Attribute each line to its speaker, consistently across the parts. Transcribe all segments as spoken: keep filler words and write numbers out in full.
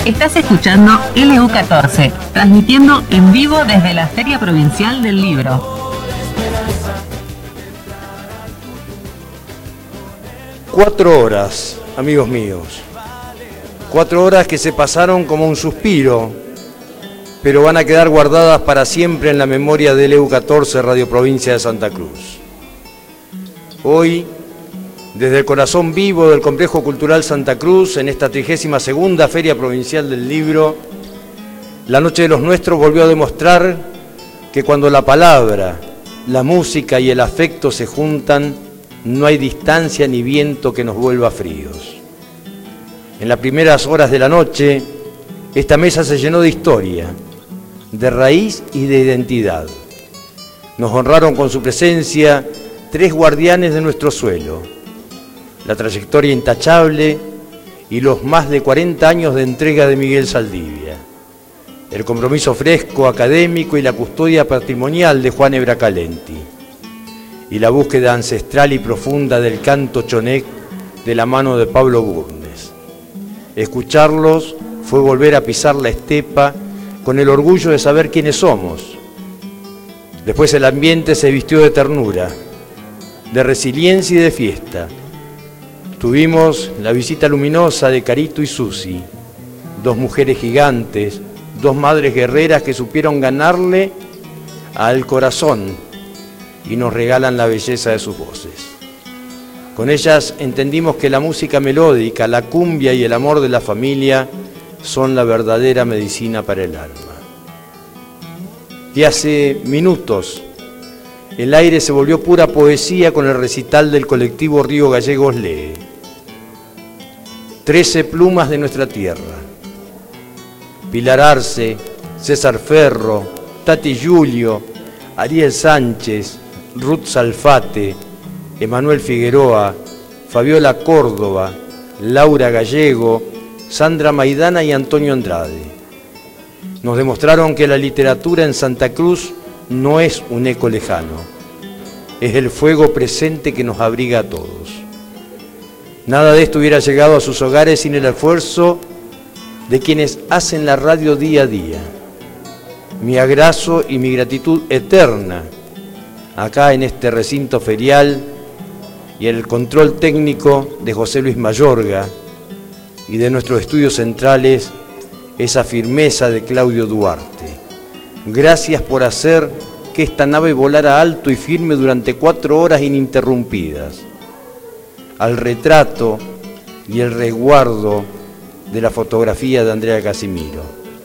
Speaker 1: Estás escuchando L U catorce, transmitiendo en vivo desde la Feria Provincial del Libro.
Speaker 2: Cuatro horas, amigos míos. Cuatro horas que se pasaron como un suspiro, pero van a quedar guardadas para siempre en la memoria de L U catorce Radio Provincia de Santa Cruz. Hoy, desde el corazón vivo del Complejo Cultural Santa Cruz, en esta trigésima segunda Feria Provincial del Libro, la Noche de los Nuestros volvió a demostrar que cuando la palabra, la música y el afecto se juntan, no hay distancia ni viento que nos vuelva fríos. En las primeras horas de la noche, esta mesa se llenó de historia, de raíz y de identidad. Nos honraron con su presencia tres guardianes de nuestro suelo: la trayectoria intachable y los más de cuarenta años de entrega de Miguel Saldivia, el compromiso fresco, académico y la custodia patrimonial de Juan Ebracalenti, y la búsqueda ancestral y profunda del canto chonec de la mano de Pablo Burnes. Escucharlos fue volver a pisar la estepa con el orgullo de saber quiénes somos. Después el ambiente se vistió de ternura, de resiliencia y de fiesta. Tuvimos la visita luminosa de Carito y Susi, dos mujeres gigantes, dos madres guerreras que supieron ganarle al corazón y nos regalan la belleza de sus voces. Con ellas entendimos que la música melódica, la cumbia y el amor de la familia son la verdadera medicina para el alma. Y hace minutos el aire se volvió pura poesía con el recital del colectivo Río Gallegos Lee. Trece plumas de nuestra tierra: Pilar Arce, César Ferro, Tati Julio, Ariel Sánchez, Ruth Salfate, Emanuel Figueroa, Fabiola Córdoba, Laura Gallego, Sandra Maidana y Antonio Andrade. Nos demostraron que la literatura en Santa Cruz no es un eco lejano, es el fuego presente que nos abriga a todos. Nada de esto hubiera llegado a sus hogares sin el esfuerzo de quienes hacen la radio día a día. Mi abrazo y mi gratitud eterna acá en este recinto ferial y el control técnico de José Luis Mayorga y de nuestros estudios centrales, esa firmeza de Claudio Duarte. Gracias por hacer que esta nave volara alto y firme durante cuatro horas ininterrumpidas. Al retrato y el resguardo de la fotografía de Andrea Casimiro.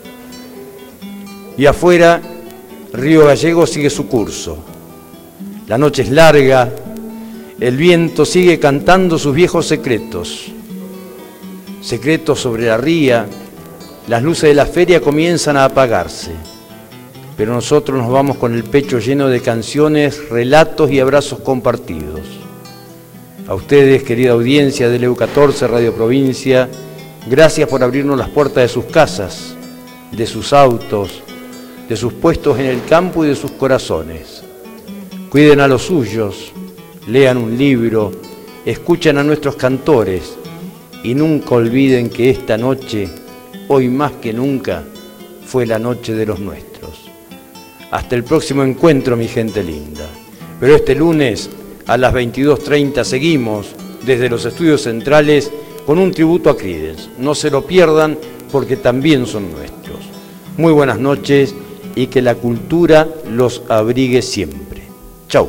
Speaker 2: Y afuera, Río Gallego sigue su curso. La noche es larga, el viento sigue cantando sus viejos secretos. Secretos sobre la ría, las luces de la feria comienzan a apagarse, pero nosotros nos vamos con el pecho lleno de canciones, relatos y abrazos compartidos. A ustedes, querida audiencia de L U catorce Radio Provincia, gracias por abrirnos las puertas de sus casas, de sus autos, de sus puestos en el campo y de sus corazones. Cuiden a los suyos, lean un libro, escuchen a nuestros cantores y nunca olviden que esta noche, hoy más que nunca, fue la noche de los nuestros. Hasta el próximo encuentro, mi gente linda. Pero este lunes a las veintidós treinta seguimos desde los estudios centrales con un tributo a Creedence. No se lo pierdan porque también son nuestros. Muy buenas noches y que la cultura los abrigue siempre. Chau.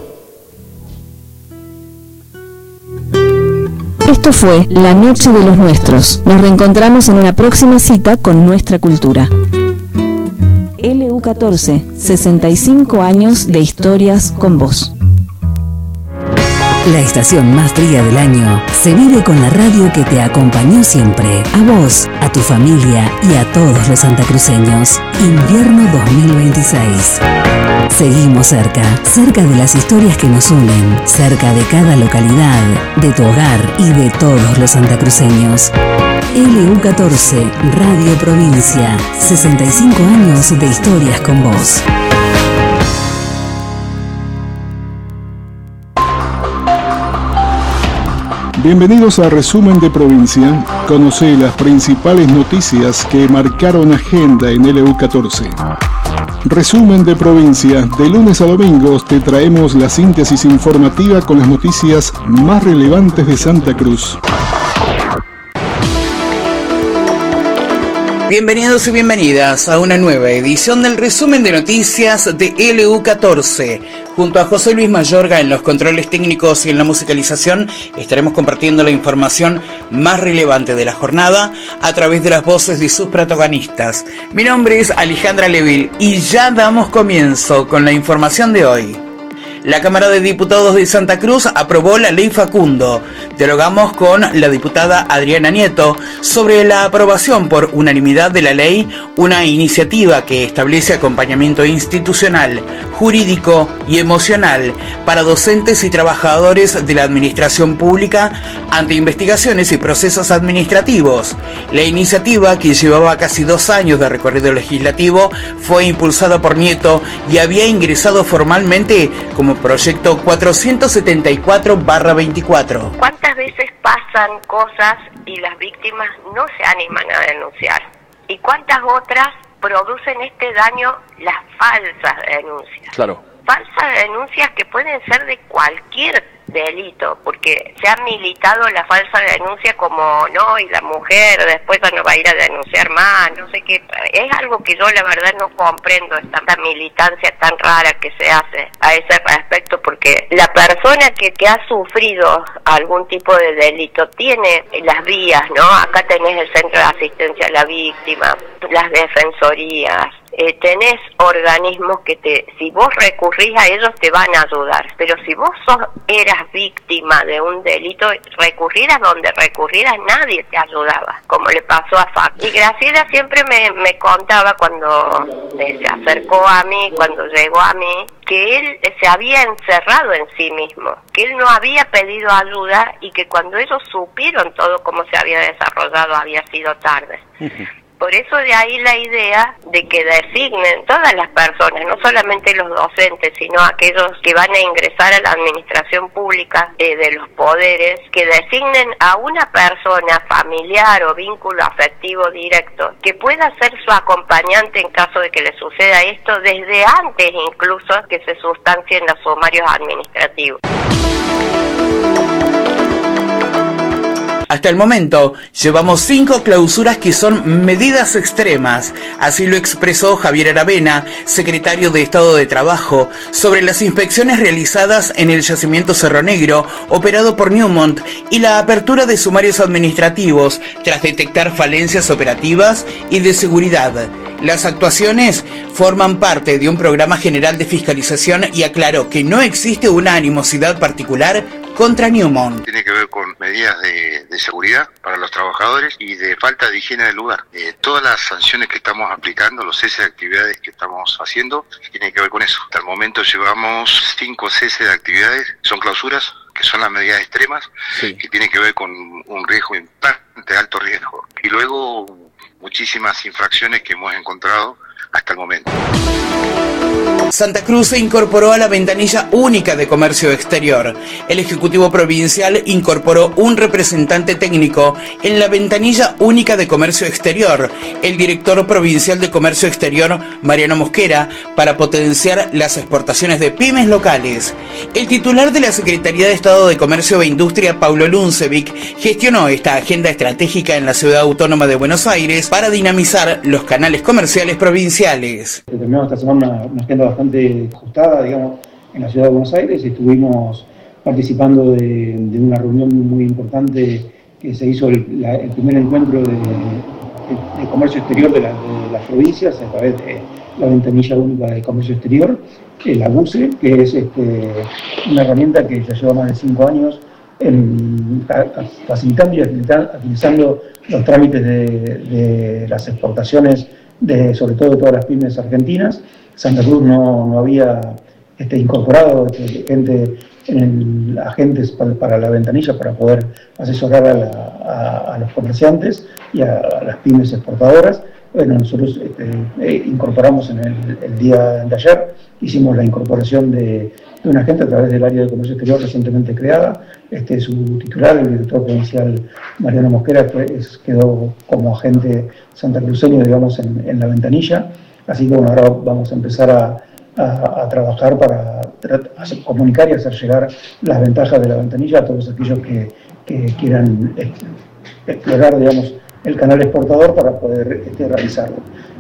Speaker 3: Esto fue La Noche de los Nuestros. Nos reencontramos en una próxima cita con nuestra cultura. L U catorce, sesenta y cinco años de historias con vos.
Speaker 4: La estación más fría del año se vive con la radio que te acompañó siempre. A vos, a tu familia y a todos los santacruceños. Invierno dos mil veintiséis. Seguimos cerca, cerca de las historias que nos unen, cerca de cada localidad, de tu hogar y de todos los santacruceños. L U catorce, Radio Provincia, sesenta y cinco años de historias con vos.
Speaker 5: Bienvenidos a Resumen de Provincia. Conoce las principales noticias que marcaron agenda en L U catorce. Resumen de Provincia. De lunes a domingos te traemos la síntesis informativa con las noticias más relevantes de Santa Cruz.
Speaker 6: Bienvenidos y bienvenidas a una nueva edición del resumen de noticias de L U catorce. Junto a José Luis Mayorga en los controles técnicos y en la musicalización, estaremos compartiendo la información más relevante de la jornada a través de las voces de sus protagonistas. Mi nombre es Alejandra Leville y ya damos comienzo con la información de hoy. La Cámara de Diputados de Santa Cruz aprobó la Ley Facundo. Dialogamos con la diputada Adriana Nieto sobre la aprobación por unanimidad de la ley, una iniciativa que establece acompañamiento institucional, jurídico y emocional para docentes y trabajadores de la administración pública ante investigaciones y procesos administrativos. La iniciativa, que llevaba casi dos años de recorrido legislativo, fue impulsada por Nieto y había ingresado formalmente como proyecto cuatrocientos setenta y cuatro barra veinticuatro.
Speaker 7: ¿Cuántas veces pasan cosas y las víctimas no se animan a denunciar? ¿Y cuántas otras producen este daño las falsas denuncias?
Speaker 8: Claro.
Speaker 7: Falsas denuncias que pueden ser de cualquier delito, porque se ha militado la falsa denuncia como no, y la mujer después no va a ir a denunciar más, no sé qué. Es algo que yo la verdad no comprendo, esta militancia tan rara que se hace a ese respecto, porque la persona que, que ha sufrido algún tipo de delito tiene las vías, ¿no? Acá tenés el Centro de Asistencia a la Víctima, las defensorías. Eh, tenés organismos que te, si vos recurrís a ellos te van a ayudar, pero si vos sos, eras víctima de un delito, recurrieras donde recurrieras nadie te ayudaba, como le pasó a Fac. Y Graciela siempre me, me contaba cuando eh, se acercó a mí, cuando llegó a mí, que él se había encerrado en sí mismo, que él no había pedido ayuda y que cuando ellos supieron todo cómo se había desarrollado había sido tarde. Por eso de ahí la idea de que designen todas las personas, no solamente los docentes, sino aquellos que van a ingresar a la administración pública eh, de los poderes, que designen a una persona familiar o vínculo afectivo directo que pueda ser su acompañante en caso de que le suceda esto, desde antes incluso que se sustancien los sumarios administrativos.
Speaker 6: Hasta el momento, llevamos cinco clausuras que son medidas extremas. Así lo expresó Javier Aravena, secretario de Estado de Trabajo, sobre las inspecciones realizadas en el yacimiento Cerro Negro, operado por Newmont, y la apertura de sumarios administrativos tras detectar falencias operativas y de seguridad. Las actuaciones forman parte de un programa general de fiscalización y aclaró que no existe una animosidad particular contra Newmont.
Speaker 9: Tiene que ver con medidas de, de seguridad para los trabajadores y de falta de higiene del lugar. Eh, todas las sanciones que estamos aplicando, los ceses de actividades que estamos haciendo, tienen que ver con eso. Hasta el momento llevamos cinco ceses de actividades, son clausuras, que son las medidas extremas, sí, que tienen que ver con un riesgo importante, de alto riesgo. Y luego muchísimas infracciones que hemos encontrado hasta el momento.
Speaker 6: Santa Cruz se incorporó a la ventanilla única de comercio exterior. El Ejecutivo Provincial incorporó un representante técnico en la ventanilla única de comercio exterior, el director provincial de comercio exterior, Mariano Mosquera, para potenciar las exportaciones de pymes locales. El titular de la Secretaría de Estado de Comercio e Industria, Paulo Luncevic, gestionó esta agenda estratégica en la Ciudad Autónoma de Buenos Aires para dinamizar los canales comerciales provinciales.
Speaker 10: Terminamos esta semana una, una agenda bastante ajustada, digamos, en la Ciudad de Buenos Aires. Estuvimos participando de, de una reunión muy importante que se hizo el, la, el primer encuentro de, de, de comercio exterior de, la, de las provincias a través de la ventanilla única de comercio exterior, la BUCE, que es este, una herramienta que ya lleva más de cinco años en, facilitando y agilizando los trámites de, de las exportaciones, de, sobre todo de todas las pymes argentinas. Santa Cruz no, no había este, incorporado gente, en el, agentes para, para la ventanilla para poder asesorar a, la, a, a los comerciantes y a, a las pymes exportadoras. Bueno, nosotros este, eh, incorporamos en el, el día de ayer, hicimos la incorporación de de una gente a través del área de comercio exterior recientemente creada. Este, su titular, el director provincial Mariano Mosquera, fue, es, quedó como agente santacruceño, digamos, en, en la ventanilla. Así que bueno, ahora vamos a empezar a, a, a trabajar para a comunicar y hacer llegar las ventajas de la ventanilla a todos aquellos que, que quieran explorar, digamos, el canal exportador para poder este, realizarlo.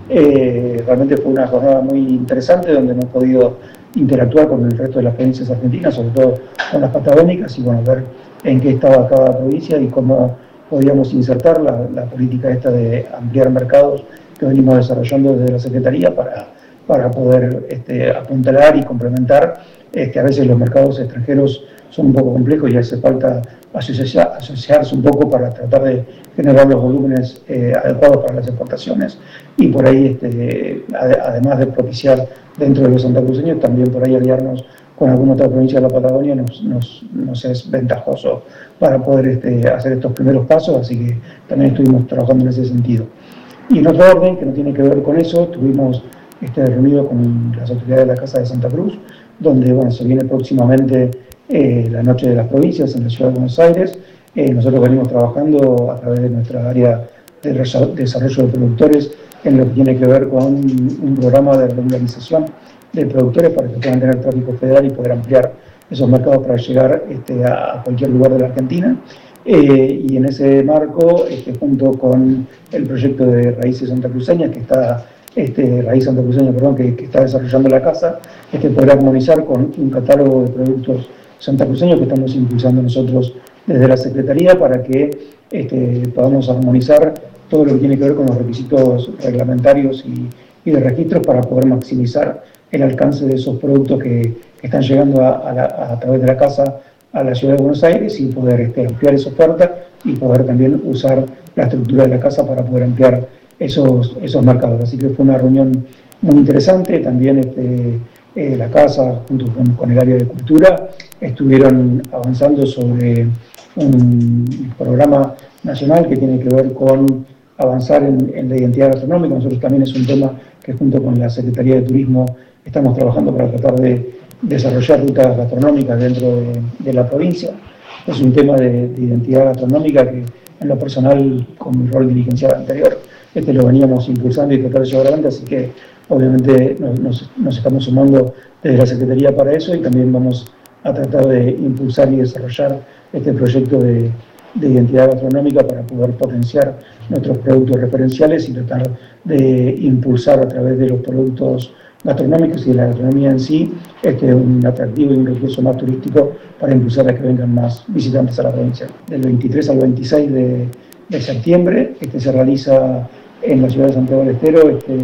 Speaker 10: Eh, realmente fue una jornada muy interesante donde hemos podido interactuar con el resto de las provincias argentinas, sobre todo con las patagónicas, y bueno, ver en qué estaba cada provincia y cómo podíamos insertar la, la política esta de ampliar mercados que venimos desarrollando desde la Secretaría para, para poder este, apuntalar y complementar. Este, a veces los mercados extranjeros son un poco complejos y hace falta asociar, asociarse un poco para tratar de generar los volúmenes eh, adecuados para las exportaciones, y por ahí, este, además de propiciar dentro de los santacruceños, también por ahí aliarnos con alguna otra provincia de la Patagonia nos, nos, nos es ventajoso para poder este, hacer estos primeros pasos, así que también estuvimos trabajando en ese sentido. Y en otro orden, que no tiene que ver con eso, estuvimos este, reunidos con las autoridades de la Casa de Santa Cruz, donde bueno, se viene próximamente eh, la Noche de las Provincias en la Ciudad de Buenos Aires. Eh, nosotros venimos trabajando a través de nuestra área de desarrollo de productores en lo que tiene que ver con un programa de regularización de productores para que puedan tener tráfico federal y poder ampliar esos mercados para llegar este, a cualquier lugar de la Argentina. Eh, y en ese marco, este, junto con el proyecto de Raíces Santacruceñas, que está, este, Raíz Santacruceña, perdón, que, que está desarrollando la casa, este, poder armonizar con un catálogo de productos santacruceños que estamos impulsando nosotros desde la Secretaría para que este, podamos armonizar todo lo que tiene que ver con los requisitos reglamentarios y, y de registros para poder maximizar el alcance de esos productos que, que están llegando a, a, la, a través de la casa a la Ciudad de Buenos Aires y poder este, ampliar esa oferta y poder también usar la estructura de la casa para poder ampliar esos, esos mercados. Así que fue una reunión muy interesante. También este, eh, la casa, junto con, con el área de cultura, estuvieron avanzando sobre un programa nacional que tiene que ver con avanzar en, en la identidad gastronómica. Nosotros también es un tema que junto con la Secretaría de Turismo estamos trabajando para tratar de desarrollar rutas gastronómicas dentro de, de la provincia. Es un tema de, de identidad gastronómica que en lo personal, con mi rol dirigencial anterior, este lo veníamos impulsando y tratar de llevar adelante, así que obviamente nos, nos, nos estamos sumando desde la Secretaría para eso y también vamos a tratar de impulsar y desarrollar este proyecto de, de identidad gastronómica para poder potenciar nuestros productos referenciales y tratar de impulsar a través de los productos gastronómicos y de la gastronomía en sí este, un atractivo y un recurso más turístico para impulsar a que vengan más visitantes a la provincia. Del veintitrés al veintiséis de, de septiembre este, se realiza en la ciudad de Santiago del Estero este,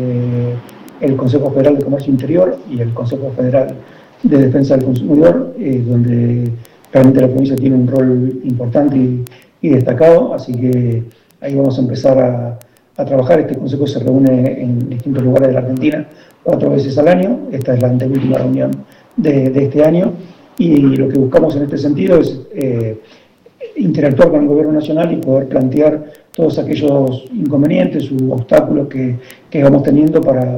Speaker 10: el Consejo Federal de Comercio Interior y el Consejo Federal de Defensa del Consumidor, eh, donde realmente la provincia tiene un rol importante y, y destacado, así que ahí vamos a empezar a, a trabajar. Este consejo se reúne en distintos lugares de la Argentina cuatro veces al año. Esta es la anteúltima reunión de, de este año y lo que buscamos en este sentido es eh, interactuar con el gobierno nacional y poder plantear todos aquellos inconvenientes u obstáculos que, que vamos teniendo para